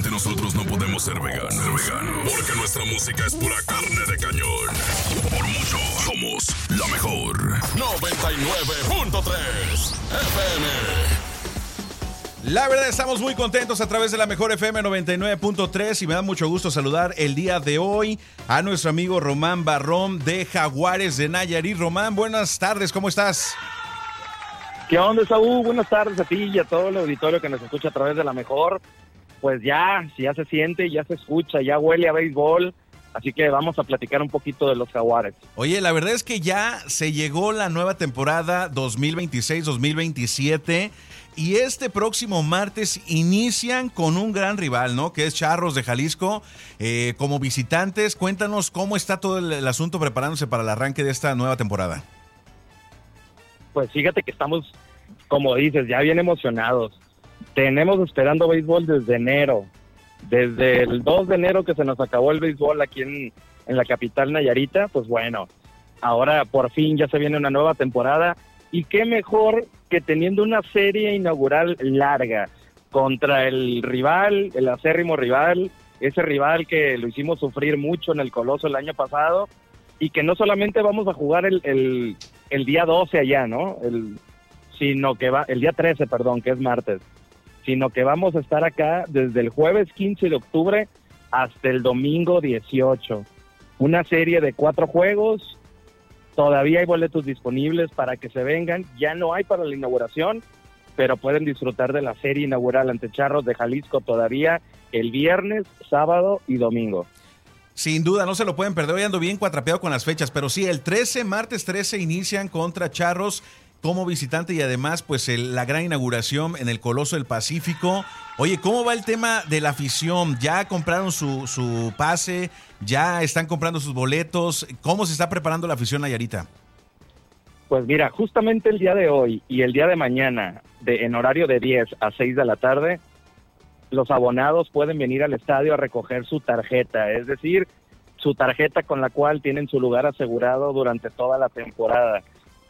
Obviamente nosotros no podemos ser veganos, porque nuestra música es pura carne de cañón. Por mucho, somos la mejor. 99.3 FM. La verdad, estamos muy contentos a través de la mejor FM 99.3 y me da mucho gusto saludar el día de hoy a nuestro amigo Román Barrón de Jaguares de Nayarit. Román, buenas tardes, ¿cómo estás? ¿Qué onda, Saúl? Buenas tardes a ti y a todo el auditorio que nos escucha a través de la mejor. Pues ya se siente, ya se escucha, ya huele a béisbol, así que vamos a platicar un poquito de los Jaguares. Oye, la verdad es que ya se llegó la nueva temporada 2026-2027 y este próximo martes inician con un gran rival, ¿no? Que es Charros de Jalisco. Como visitantes, cuéntanos cómo está todo el asunto preparándose para el arranque de esta nueva temporada. Pues fíjate que estamos, como dices, ya bien emocionados. Tenemos esperando béisbol desde enero. Desde el 2 de enero que se nos acabó el béisbol aquí en la capital Nayarita, pues bueno, ahora por fin ya se viene una nueva temporada. Y qué mejor que teniendo una serie inaugural larga contra el rival, el acérrimo rival, ese rival que lo hicimos sufrir mucho en el Coloso el año pasado, y que no solamente vamos a jugar el día 12 allá, ¿no? Sino que el día 13, perdón, que es martes, sino que vamos a estar acá desde el jueves 15 de octubre hasta el domingo 18. Una serie de 4 juegos, todavía hay boletos disponibles para que se vengan, ya no hay para la inauguración, pero pueden disfrutar de la serie inaugural ante Charros de Jalisco todavía el viernes, sábado y domingo. Sin duda, no se lo pueden perder. Hoy ando bien cuatrapeado con las fechas, pero sí, el 13, martes 13, inician contra Charros como visitante y además, pues, la gran inauguración en el Coloso del Pacífico. Oye, ¿cómo va el tema de la afición? ¿Ya compraron su pase? ¿Ya están comprando sus boletos? ¿Cómo se está preparando la afición nayarita? Pues mira, justamente el día de hoy y el día de mañana, en horario de 10 a 6 de la tarde, los abonados pueden venir al estadio a recoger su tarjeta, es decir, su tarjeta con la cual tienen su lugar asegurado durante toda la temporada.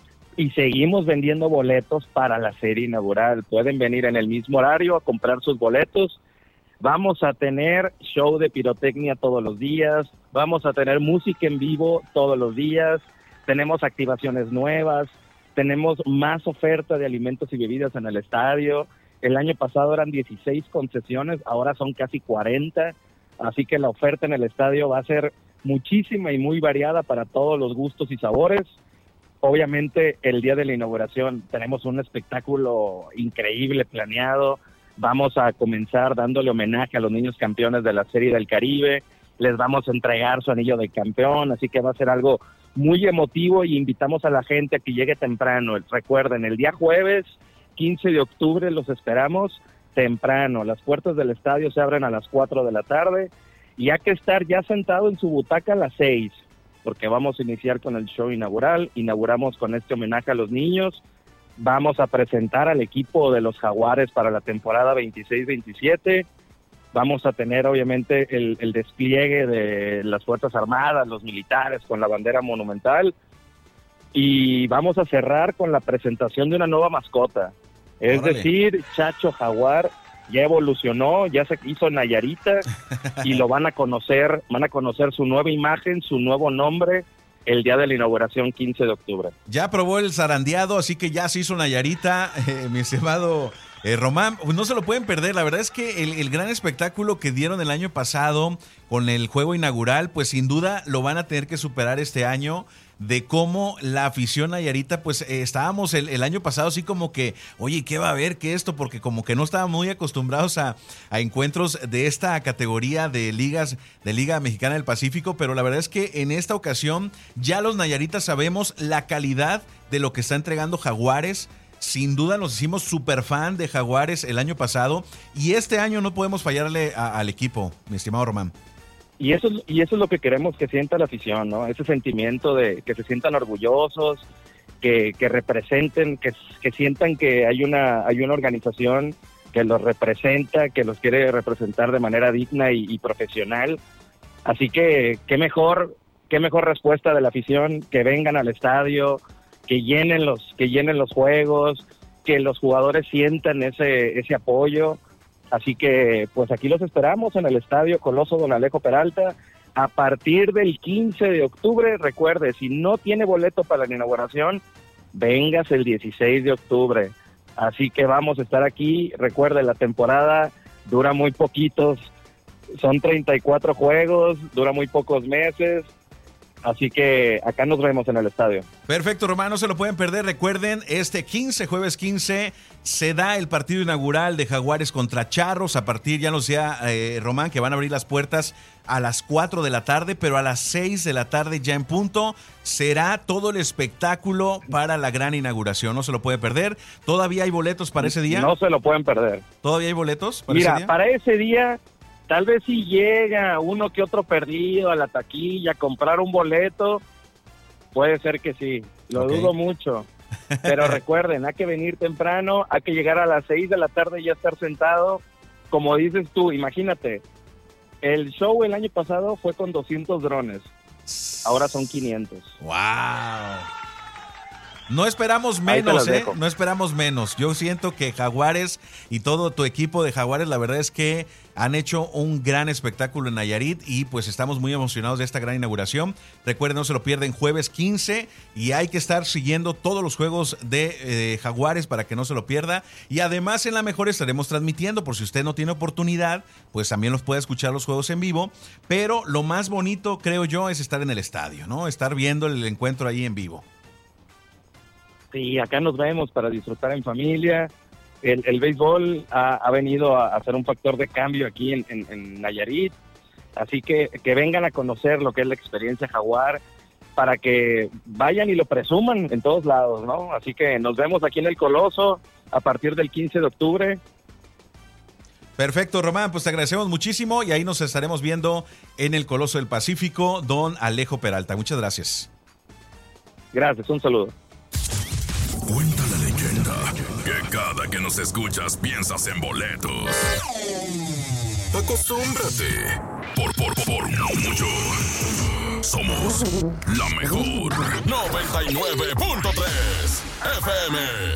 Y seguimos vendiendo boletos para la serie inaugural. Pueden venir en el mismo horario a comprar sus boletos. Vamos a tener show de pirotecnia todos los días, vamos a tener música en vivo todos los días, tenemos activaciones nuevas, tenemos más oferta de alimentos y bebidas en el estadio. El año pasado eran 16 concesiones, ahora son casi 40, así que la oferta en el estadio va a ser muchísima y muy variada para todos los gustos y sabores. Obviamente el día de la inauguración tenemos un espectáculo increíble planeado, vamos a comenzar dándole homenaje a los niños campeones de la Serie del Caribe, les vamos a entregar su anillo de campeón, así que va a ser algo muy emotivo y invitamos a la gente a que llegue temprano. Recuerden, el día jueves 15 de octubre los esperamos temprano. Las puertas del estadio se abren a las 4 de la tarde y hay que estar ya sentado en su butaca a las 6, porque vamos a iniciar con el show inaugural. Inauguramos con este homenaje a los niños. Vamos a presentar al equipo de los Jaguares para la temporada 26-27. Vamos a tener obviamente el despliegue de las Fuerzas Armadas, los militares con la bandera monumental. Y vamos a cerrar con la presentación de una nueva mascota. Es Órale. decir, Chacho Jaguar ya evolucionó, ya se hizo Nayarita y lo van a conocer su nueva imagen, su nuevo nombre, el día de la inauguración 15 de octubre. Ya probó el zarandeado, así que ya se hizo Nayarita, mi estimado Román. Pues no se lo pueden perder, la verdad es que el gran espectáculo que dieron el año pasado con el juego inaugural, pues sin duda lo van a tener que superar este año. De cómo la afición nayarita, pues estábamos el año pasado así como que, oye, ¿qué va a haber? ¿Qué esto? Porque como que no estábamos muy acostumbrados a encuentros de esta categoría de ligas, de Liga Mexicana del Pacífico, pero la verdad es que en esta ocasión ya los nayaritas sabemos la calidad de lo que está entregando Jaguares. Sin duda nos hicimos súper fan de Jaguares el año pasado y este año no podemos fallarle al equipo, mi estimado Román. Y eso es lo que queremos que sienta la afición, ¿no? Ese sentimiento de que se sientan orgullosos, que representen, que sientan que hay una organización que los representa, que los quiere representar de manera digna y profesional. Así que qué mejor respuesta de la afición, que vengan al estadio, que llenen los juegos, que los jugadores sientan ese apoyo. Así que pues aquí los esperamos en el Estadio Coloso Don Alejo Peralta a partir del 15 de octubre. Recuerde, si no tiene boleto para la inauguración, véngase el 16 de octubre. Así que vamos a estar aquí. Recuerde, la temporada dura muy poquitos, son 34 juegos, dura muy pocos meses. Así que acá nos vemos en el estadio. Perfecto, Román, no se lo pueden perder. Recuerden, este jueves 15, se da el partido inaugural de Jaguares contra Charros. A partir, ya nos decía Román, que van a abrir las puertas a las 4 de la tarde, pero a las 6 de la tarde ya en punto será todo el espectáculo para la gran inauguración. No se lo puede perder. ¿Todavía hay boletos para ese día? No se lo pueden perder. ¿Todavía hay boletos para ese ese día? Para ese día... Tal vez si llega uno que otro perdido a la taquilla a comprar un boleto, puede ser que sí, lo dudo mucho. Pero recuerden, hay que venir temprano, hay que llegar a las 6 de la tarde y ya estar sentado. Como dices tú, imagínate, el show el año pasado fue con 200 drones, ahora son 500. ¡Wow! No esperamos menos, no esperamos menos. Yo siento que Jaguares y todo tu equipo de Jaguares, la verdad es que han hecho un gran espectáculo en Nayarit y pues estamos muy emocionados de esta gran inauguración. Recuerden, no se lo pierden, jueves 15, y hay que estar siguiendo todos los juegos de Jaguares para que no se lo pierda. Y además en La Mejor estaremos transmitiendo, por si usted no tiene oportunidad, pues también los puede escuchar los juegos en vivo. Pero lo más bonito, creo yo, es estar en el estadio, ¿no? Estar viendo el encuentro ahí en vivo. Sí, acá nos vemos para disfrutar en familia. El béisbol ha venido a ser un factor de cambio aquí en Nayarit, así que vengan a conocer lo que es la experiencia Jaguar, para que vayan y lo presuman en todos lados, ¿no? Así que nos vemos aquí en el Coloso a partir del 15 de octubre. Perfecto, Román, pues te agradecemos muchísimo y ahí nos estaremos viendo en el Coloso del Pacífico, Don Alejo Peralta. Muchas gracias. Gracias, un saludo. Cuenta la leyenda que cada que nos escuchas piensas en boletos. Acostúmbrate. Por mucho. Somos la mejor. 99.3 FM.